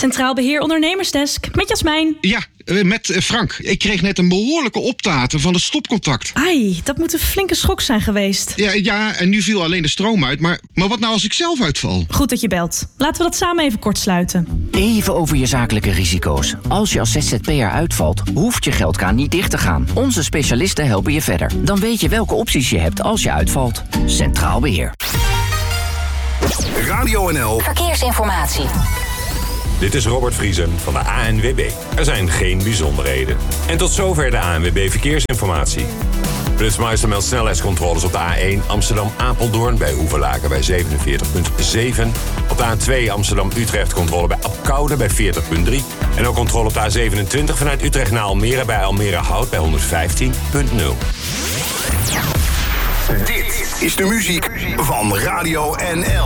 Centraal Beheer Ondernemersdesk, met Jasmijn. Ja, met Frank. Ik kreeg net een behoorlijke optaten van het stopcontact. Ai, dat moet een flinke schok zijn geweest. Ja, en nu viel alleen de stroom uit. Maar wat nou als ik zelf uitval? Goed dat je belt. Laten we dat samen even kort sluiten. Even over je zakelijke risico's. Als je als ZZP'er uitvalt, hoeft je geldkraan niet dicht te gaan. Onze specialisten helpen je verder. Dan weet je welke opties je hebt als je uitvalt. Centraal Beheer. Radio NL Verkeersinformatie. Dit is Robert Vriesen van de ANWB. Er zijn geen bijzonderheden. En tot zover de ANWB Verkeersinformatie. Flitsmeister meldt snelheidscontroles op de A1 Amsterdam-Apeldoorn bij Hoevelaken bij 47,7. Op de A2 Amsterdam-Utrecht controle bij Apkoude bij 40,3. En ook controle op de A27 vanuit Utrecht naar Almere bij Almere-Hout bij 115,0. Dit is de muziek van Radio NL.